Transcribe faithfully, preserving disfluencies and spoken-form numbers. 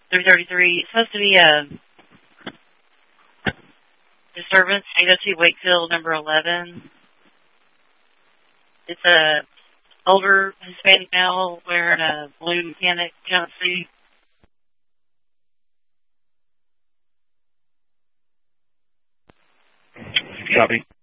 three thirty-three. It's supposed to be a disturbance, eight oh two Wakefield, number eleven. It's a older Hispanic male wearing a blue mechanic jumpsuit. Copy.